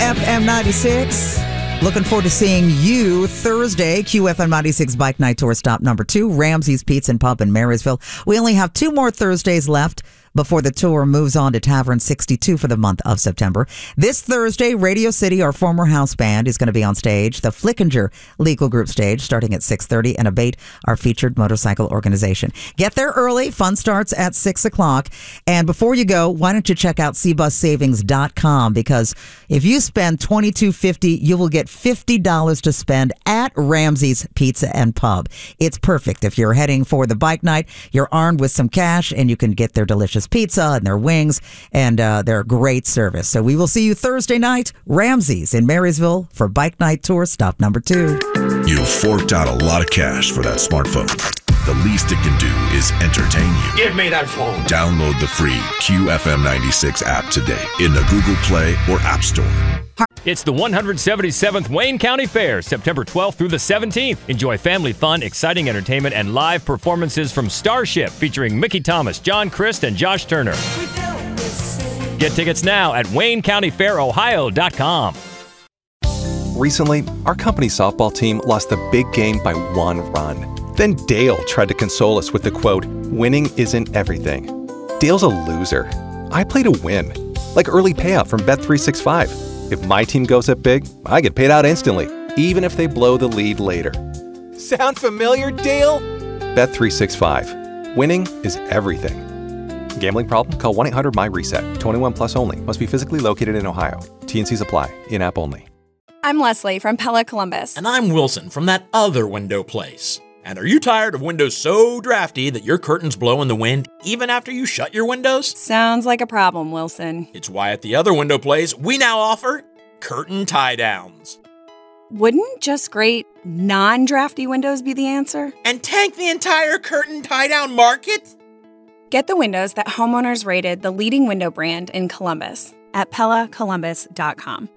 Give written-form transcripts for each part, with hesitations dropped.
QFM 96. Looking forward to seeing you Thursday. QFM 96 Bike Night Tour stop number 2, Ramsey's Pizza and Pub in Marysville. We only have 2 more Thursdays left before the tour moves on to Tavern 62 for the month of September. This Thursday, Radio City, our former house band, is going to be on stage. The Flickinger Legal Group stage starting at 6:30, and Abate, our featured motorcycle organization. Get there early. Fun starts at 6 o'clock. And before you go, why don't you check out cbussavings.com, because if you spend $22.50, you will get $50 to spend at Ramsey's Pizza and Pub. It's perfect. If you're heading for the bike night, you're armed with some cash, and you can get their delicious pizza and their wings and their great service. So we will see you Thursday night, Ramsey's in Marysville for Bike Night Tour stop number 2. You forked out a lot of cash for that smartphone. The least it can do is entertain you. Give me that phone. Download the free QFM 96 app today in the Google Play or App Store. It's the 177th Wayne County Fair, September 12th through the 17th. Enjoy family fun, exciting entertainment, and live performances from Starship featuring Mickey Thomas, John Christ, and Josh Turner. Get tickets now at WayneCountyFairOhio.com. Recently, our company softball team lost the big game by 1 run. Then Dale tried to console us with the quote, "Winning isn't everything." Dale's a loser. I play to win, like early payout from Bet365. If my team goes up big, I get paid out instantly, even if they blow the lead later. Sound familiar, Dale? Bet365. Winning is everything. Gambling problem? Call 1-800-MY-RESET. 21 plus only. Must be physically located in Ohio. T&Cs apply. In-app only. I'm Leslie from Pella Columbus. And I'm Wilson from that other window place. And are you tired of windows so drafty that your curtains blow in the wind even after you shut your windows? Sounds like a problem, Wilson. It's why at the other window place, we now offer curtain tie-downs. Wouldn't just great non-drafty windows be the answer? And tank the entire curtain tie-down market? Get the windows that homeowners rated the leading window brand in Columbus at PellaColumbus.com.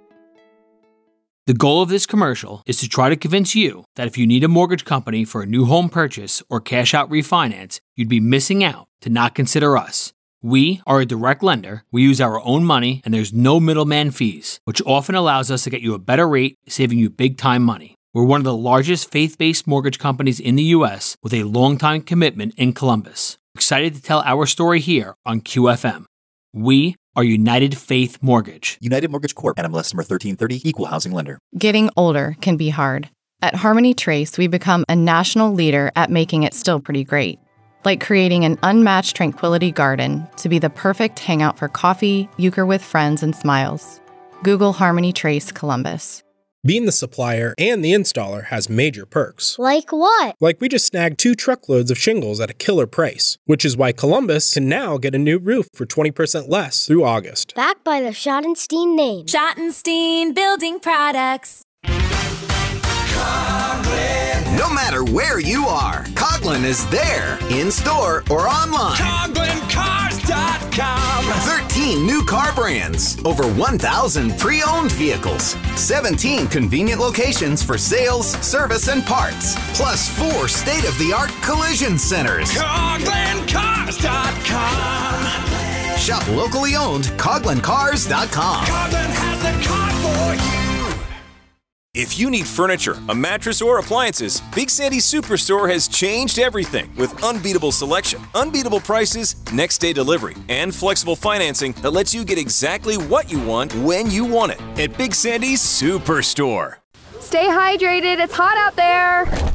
The goal of this commercial is to try to convince you that if you need a mortgage company for a new home purchase or cash out refinance, you'd be missing out to not consider us. We are a direct lender, we use our own money, and there's no middleman fees, which often allows us to get you a better rate, saving you big time money. We're one of the largest faith-based mortgage companies in the U.S. with a long-time commitment in Columbus. Excited to tell our story here on QFM. We are United Faith Mortgage. United Mortgage Corp. NMLS number 1330, Equal Housing Lender. Getting older can be hard. At Harmony Trace, we become a national leader at making it still pretty great. Like creating an unmatched tranquility garden to be the perfect hangout for coffee, euchre with friends, and smiles. Google Harmony Trace Columbus. Being the supplier and the installer has major perks. Like what? Like we just snagged 2 truckloads of shingles at a killer price, which is why Columbus can now get a new roof for 20% less through August. Backed by the Schottenstein name. Schottenstein Building Products. No matter where you are, Coghlan is there, in-store or online. CoglanCars.com. 13 new car brands, over 1,000 pre-owned vehicles, 17 convenient locations for sales, service, and parts, plus 4 state-of-the-art collision centers. CoglanCars.com. Shop locally owned, CoglanCars.com. Coghlan has the car for you. If you need furniture, a mattress, or appliances, Big Sandy's Superstore has changed everything with unbeatable selection, unbeatable prices, next-day delivery, and flexible financing that lets you get exactly what you want when you want it at Big Sandy's Superstore. Stay hydrated. It's hot out there.